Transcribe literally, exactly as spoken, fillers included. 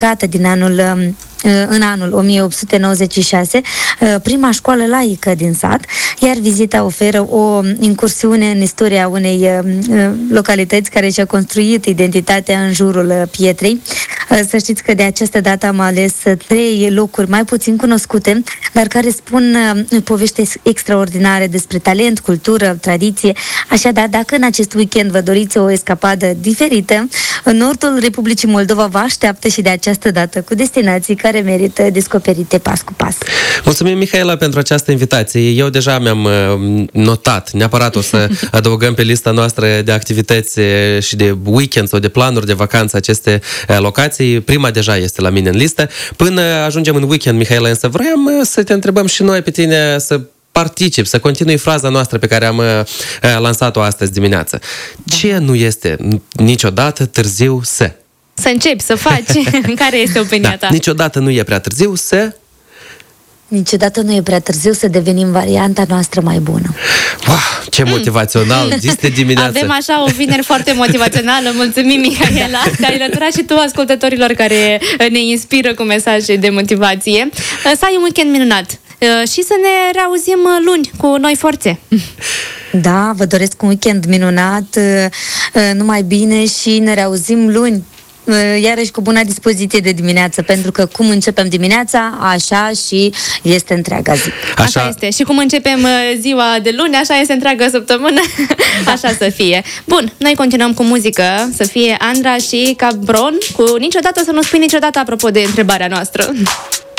din anul, în anul o mie opt sute nouăzeci și șase, prima școală laică din sat, iar vizita oferă o incursiune în istoria unei localități care și-a construit identitatea în jurul pietrei. Să știți că de această dată am ales trei locuri mai puțin cunoscute, dar care spun povești extraordinare despre talent, cultură, tradiție. Așadar, dacă în acest weekend vă doriți o escapadă diferită, nordul Republicii Moldova vă așteaptă și de această dată cu destinații care merită descoperite pas cu pas. Mulțumim, Mihaela, pentru această invitație. Eu deja mi-am notat, neapărat o să adăugăm pe lista noastră de activități și de weekend sau de planuri de vacanță aceste locații. Prima deja este la mine în listă. Până ajungem în weekend, Mihaela, însă vroiam să te întrebăm și noi pe tine să particip, să continui fraza noastră pe care am uh, lansat-o astăzi dimineață. Ce nu este niciodată târziu să? Să începi, să faci. Care este opinia da, ta? Niciodată nu e prea târziu să... Niciodată nu e prea târziu să devenim varianta noastră mai bună. Wow, ce motivațional! Este dimineața. Avem așa o vineri foarte motivațională. Mulțumim, Mihaela, că ai alăturat și tu ascultătorilor care ne inspiră cu mesaje de motivație. Să ai un weekend minunat și să ne reauzim luni cu noi forțe. Da, vă doresc un weekend minunat, numai bine și ne reauzim luni. Iarăși cu bună dispoziție de dimineață, pentru că cum începem dimineața, așa și este întreaga zi. Așa, așa este. Și cum începem ziua de luni, așa este întreaga săptămână. Da. Așa să fie. Bun, noi continuăm cu muzică, să fie Andra și Cabron cu Niciodată să nu spui niciodată, apropo de întrebarea noastră.